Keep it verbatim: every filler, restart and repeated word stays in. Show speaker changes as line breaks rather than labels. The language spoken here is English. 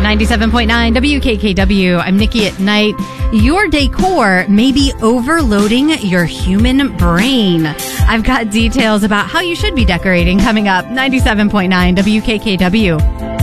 ninety-seven point nine W K K W. I'm Nikki at Night. Your decor may be overloading your human brain. I've got details about how you should be decorating coming up. ninety-seven point nine W K K W.